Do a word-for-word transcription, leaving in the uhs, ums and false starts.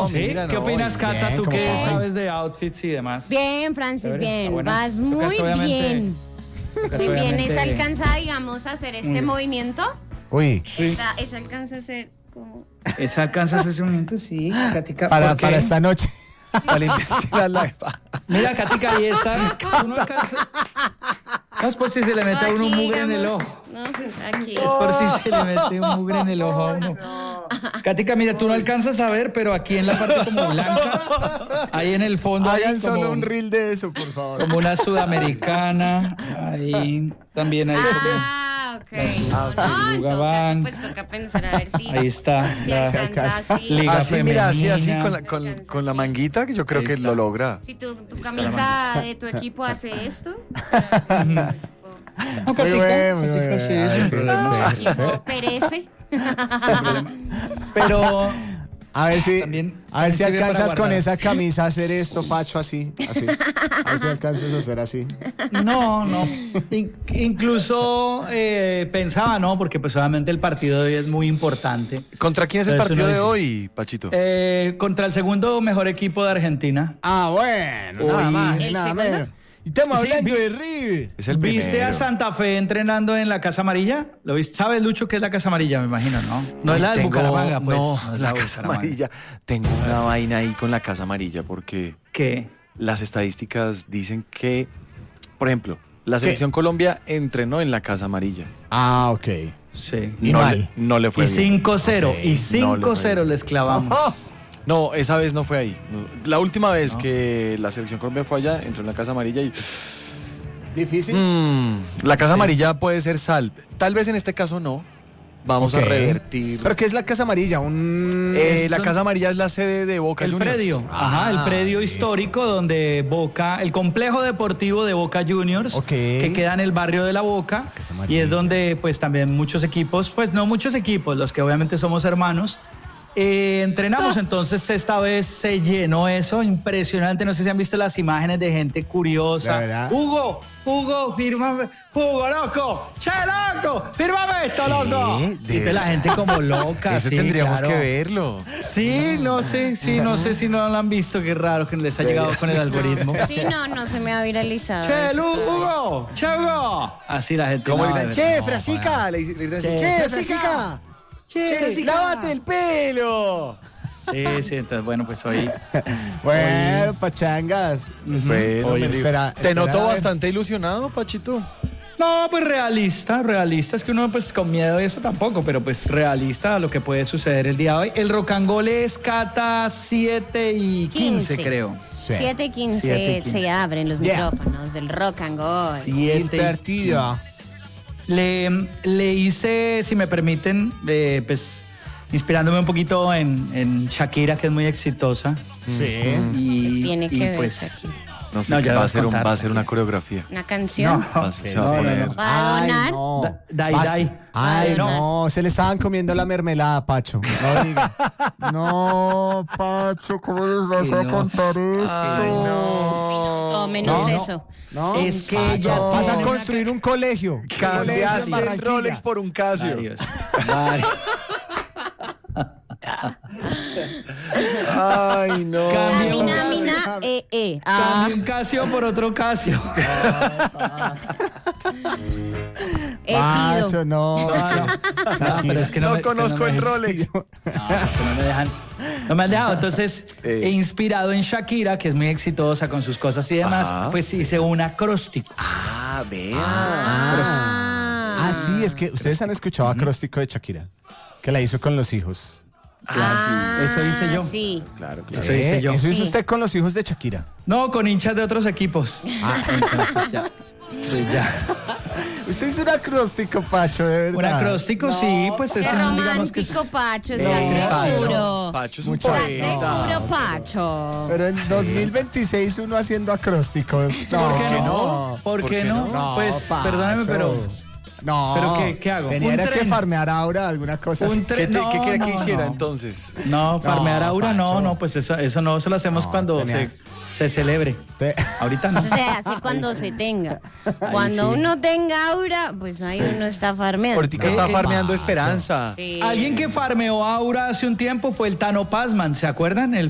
No, ¿Sí? mira, ¿Qué no, opinas, Cata, bien, tú ¿cómo que voy? sabes de outfits y demás? Bien, Francis, Chévere, bien. está buena. Vas Tocas, muy obviamente, bien. tocas, Muy bien. obviamente, ¿Esa alcanza, digamos, a hacer este Muy- movimiento? Uy, Sí. Esa, esa alcanza a hacer como... ¿Esa alcanzas ese momento? Sí, Katica. para, ¿por qué? para esta noche. Para limpiarse la laipa. Mira, Katica, ahí está. Tú no alcanzas. No, es por si se le mete a uno un Aquí, mugre en el digamos, ojo. ¿no? Aquí. Es por si se le mete un mugre en el ojo a uno. Katica, mira, tú no alcanzas a ver, pero aquí en la parte como blanca, ahí en el fondo, ahí Hagan como, solo un reel de eso, por favor. como una sudamericana, ahí también hay Ah, ok. No, no, en Luga todo caso, Bank. pues toca pensar a ver si... ahí está. Si la- alcanza así. Liga Así, mira, así, así, femenina. con la, con, con la manguita, que yo creo Ahí que está. lo logra. Si tu, tu Está la camisa de tu equipo hace esto, No, Muy Katica, bien, muy Katica, bien. sí, A ver, sin sí, problema. sí. tu equipo perece. Pero A ver si, También- a ver también si sirve para alcanzas con guardar. esa camisa a hacer esto, Pacho, así, así. A ver si alcanzas a hacer así. no, no. In- incluso eh, pensaba, ¿no? Porque pues obviamente el partido de hoy es muy importante. ¿Contra quién es el Entonces partido uno de dice- hoy, Pachito? Eh, contra el segundo mejor equipo de Argentina. Ah, bueno, nada Hoy- más, ¿El nada segundo? menos. Y estamos Sí, hablando vi- de River. Es el ¿Viste primero. a Santa Fe entrenando en la Casa Amarilla? ¿Lo viste? ¿Sabes, Lucho, qué es la Casa Amarilla? Me imagino, ¿no? No es la de Tengo- Bucaramanga, pues. No, es la de Casa Bucaramanga. Amarilla. Tengo una vaina ahí con la Casa Amarilla porque ¿Qué? las estadísticas dicen que, por ejemplo, la selección Colombia entrenó en la Casa Amarilla. Ah, ok. Sí. Y no, mal. Le, no le fue Y bien. cinco cero. Ok, Y no le cinco cero fue les clavamos. No, esa vez no fue ahí. No. La última vez que la selección Colombia fue allá, entró en la Casa Amarilla y... Difícil. Mm, la Casa Amarilla puede ser sal. Tal vez en este caso no. Vamos Ok. a revertir. ¿Pero qué es la Casa Amarilla? Un... Eh, es la donde- Casa Amarilla es la sede de Boca El Juniors. predio, ajá, el Ah, predio listo. histórico donde Boca, el complejo deportivo de Boca Juniors, Ok. que queda en el barrio de la Boca, Casa y Amarilla. es donde pues también muchos equipos, pues no muchos equipos, los que obviamente somos hermanos, eh, entrenamos. Entonces esta vez se llenó eso, impresionante. No sé si han visto las imágenes de gente curiosa. ¿De verdad? Hugo, Hugo, fírmame, Hugo, loco, che, loco, fírmame esto, loco. ¿De Y pues verdad? la gente como loca. Eso sí, tendríamos claro. que verlo. Sí, no sé, sí, no sé si no lo han visto, qué raro que les ha llegado con el algoritmo. Sí, no, no se me ha viralizado. Che, eso Lu- todavía. Hugo, che, Hugo. Así la gente. ¿Cómo no, gritan? de Che, verdad, no, Frasica. Le dice- le gritan así, Che, Che, Frasica. Frasica. Che, Che, Frasica. lávate el pelo. Sí, sí, entonces bueno, pues hoy. Bueno, pachangas. Bueno, Oye, me digo, espera, te espera, noto a ver. bastante ilusionado, Pachito. No, pues realista, realista. Es que uno pues con miedo de eso tampoco, pero pues realista a lo que puede suceder el día de hoy. El Rocangole es Cata siete y quince, creo. Sí. siete y quince siete y quince. se abren los Yeah. micrófonos del Rock and Roll. El siete y partido. Le, le hice, si me permiten, eh, pues inspirándome un poquito en, en Shakira, que es muy exitosa. Sí. Y, Tiene que y, ver pues, Shakira. No sé, No, qué ya va a voy a ser, un- contar. va a ser una coreografía. Una canción. No. Va a- se va a No, no, poner. no. ¿Va a Ay, donar? no. Da- dai, Vas- dai. Ay, No. no. Se le estaban comiendo la mermelada, Pacho. No diga. No, Pacho, ¿cómo les vas Sí, a no. contar esto? Ay, no. Todo menos No, no. eso. No, Es que Pacho, ella vas a tiene construir un colegio. Un colegio en Cambiaste el Barranquilla. Rolex por un Casio. Varios. varios. Ay, no. Cambio. Mina, mina, eh, eh. Ah, Cambio un Casio por otro Casio. he Pacho, sido. no. No, pero es que no, No me- conozco no me- el Rolex. No, es que no me dejan. No me han dejado. Entonces, Eh. he inspirado en Shakira, que es muy exitosa con sus cosas y demás, Ah, pues hice un acróstico. Ah, vea. Ah, sí, es que ustedes han escuchado acróstico de Shakira, que la hizo con los hijos. Ah, Eso hice yo. Sí. Claro, claro. Eso hice yo. Eso hizo Sí. usted con los hijos de Shakira. No, con hinchas de otros equipos. Ah, Entonces, ya. Sí, ya. Usted hizo un acróstico, Pacho, de verdad. Un acróstico, sí, pues es Qué un, digamos que es- romántico, Pacho. No, ¿Estás seguro? Pacho, Pacho es un Mucha- ¿Estás poeta. seguro, Pacho? Pero en dos mil veintiséis uno haciendo acrósticos. ¿Por qué qué no? no? ¿Por qué no? No, Pues, Pacho. perdóneme, pero No. ¿Pero qué- qué hago? Tenía Un era que tren. farmear ahora alguna cosa Un así. tren. ¿Qué, te- No, qué quería que no, hiciera no. entonces? no, farmear No, aura, no, Pacho. no, pues eso, eso no, eso lo hacemos No, cuando tenía- se, se celebre. Te- Ahorita no. O sea, así cuando se tenga. Cuando sí. uno tenga aura, pues ahí uno está farmeando. Ahorita está Eh, farmeando Pacho. Esperanza. Sí. Alguien que farmeó aura hace un tiempo fue el Tano Pazman, ¿se acuerdan? El